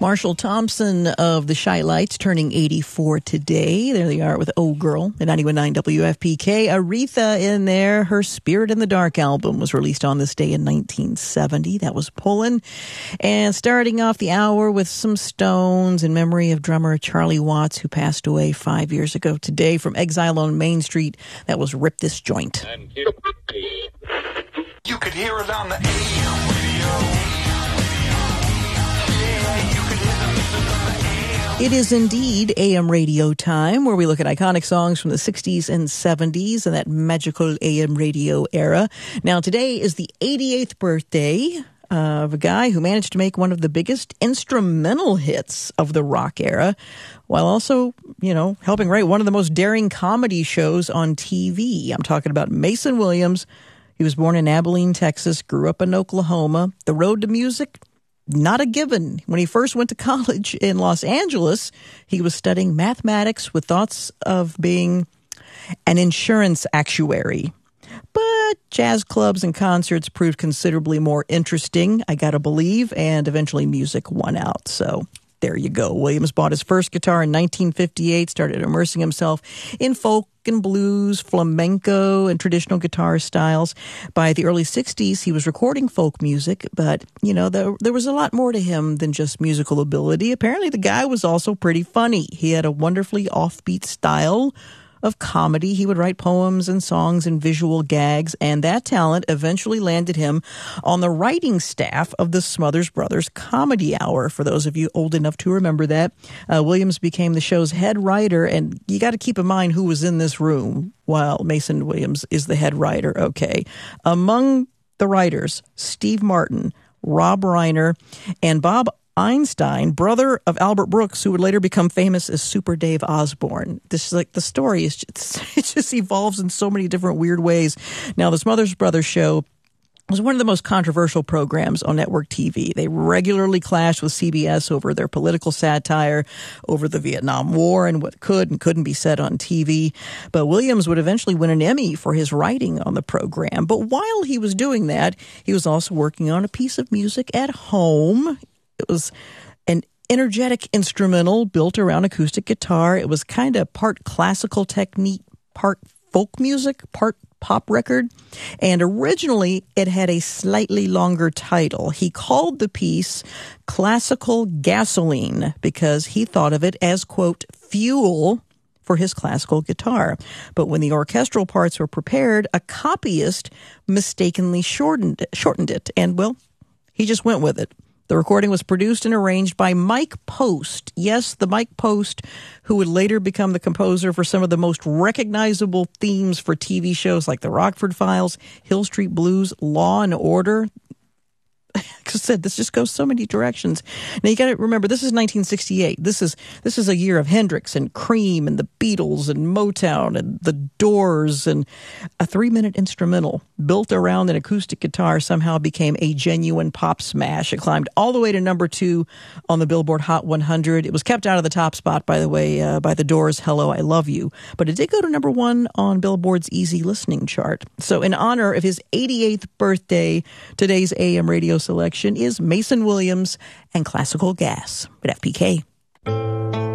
Marshall Thompson of the Shy Lights turning 84 today. There they are with Old Girl at 91.9 WFPK. Aretha in there. Her Spirit in the Dark album was released on this day in 1970. That was Pulling. And starting off the hour with some Stones in memory of drummer Charlie Watts, who passed away 5 years ago today from Exile on Main Street. That was Rip This Joint. You could hear it on the AM radio. It is indeed AM radio time, where we look at iconic songs from the 60s and 70s and that magical AM radio era. Now, today is the 88th birthday of a guy who managed to make one of the biggest instrumental hits of the rock era, while also, helping write one of the most daring comedy shows on TV. I'm talking about Mason Williams. He was born in Abilene, Texas, grew up in Oklahoma. The road to music, not a given. When he first went to college in Los Angeles, he was studying mathematics with thoughts of being an insurance actuary. But jazz clubs and concerts proved considerably more interesting, I gotta believe, and eventually music won out. So there you go. Williams bought his first guitar in 1958, started immersing himself in folk and blues, flamenco, and traditional guitar styles. By the early 60s, he was recording folk music, but, there was a lot more to him than just musical ability. Apparently, the guy was also pretty funny. He had a wonderfully offbeat style of comedy. He would write poems and songs and visual gags, and that talent eventually landed him on the writing staff of the Smothers Brothers Comedy Hour. For those of you old enough to remember that, Williams became the show's head writer, and you got to keep in mind who was in this room while Mason Williams is the head writer, okay? Among the writers, Steve Martin, Rob Reiner, and Bob Einstein, brother of Albert Brooks, who would later become famous as Super Dave Osborne. This is the story is it just evolves in so many different weird ways. Now, the Smothers Brothers show was one of the most controversial programs on network TV. They regularly clashed with CBS over their political satire, over the Vietnam War and what could and couldn't be said on TV. But Williams would eventually win an Emmy for his writing on the program. But while he was doing that, he was also working on a piece of music at home. It was an energetic instrumental built around acoustic guitar. It was kind of part classical technique, part folk music, part pop record. And originally, it had a slightly longer title. He called the piece Classical Gasoline because he thought of it as, quote, fuel for his classical guitar. But when the orchestral parts were prepared, a copyist mistakenly shortened it. And, well, he just went with it. The recording was produced and arranged by Mike Post. Yes, the Mike Post, who would later become the composer for some of the most recognizable themes for TV shows like The Rockford Files, Hill Street Blues, Law and Order. Like I said, this just goes so many directions. Now, you got to remember, this is 1968. This is a year of Hendrix and Cream and the Beatles and Motown and the Doors, and a 3-minute instrumental built around an acoustic guitar somehow became a genuine pop smash. It climbed all the way to number 2 on the Billboard Hot 100. It was kept out of the top spot, by the way, by the Doors' Hello, I Love You. But it did go to number 1 on Billboard's Easy Listening chart. So in honor of his 88th birthday, today's AM radio selection is Mason Williams and Classical Gas at FPK.